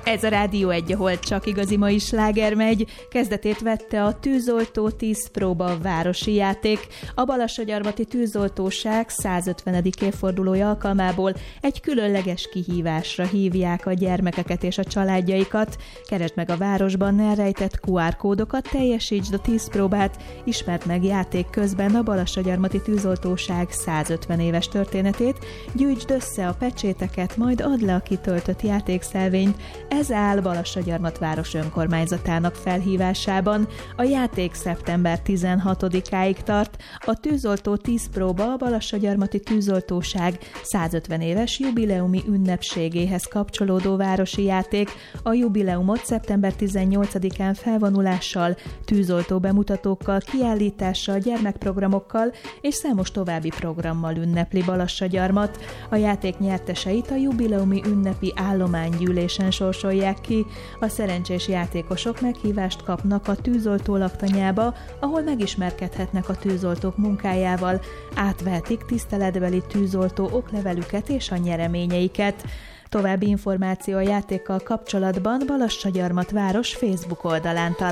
Ez a Rádió 1, ahol csak igazi mai sláger megy. Kezdetét vette a Tűzoltó 10 próba városi játék. A Balassagyarmati Tűzoltóság 150. évfordulója alkalmából egy különleges kihívásra hívják a gyermekeket és a családjaikat. Keresd meg a városban elrejtett QR kódokat, teljesítsd a 10 próbát, ismerd meg játék közben a Balassagyarmati Tűzoltóság 150 éves történetét, gyűjtsd össze a pecséteket, majd add le a kitöltött játékszelvényt. Ez áll Balassagyarmat város önkormányzatának felhívásában. A játék szeptember 16-áig tart. A Tűzoltó 10 próba a Balassagyarmati Tűzoltóság 150 éves jubileumi ünnepségéhez kapcsolódó városi játék. A jubileumot szeptember 18-án felvonulással, tűzoltó bemutatókkal, kiállítással, gyermekprogramokkal és számos további programmal ünnepli Balassagyarmat. A játék nyerteseit a jubileumi ünnepi állománygyűlésen sorsolják ki. A szerencsés játékosok meghívást kapnak a tűzoltó laktanyába, ahol megismerkedhetnek a tűzoltók munkájával, átvehetik tiszteletbeli tűzoltó oklevelüket és a nyereményeiket. További információ a játékkal kapcsolatban Balassagyarmat város Facebook oldalán található.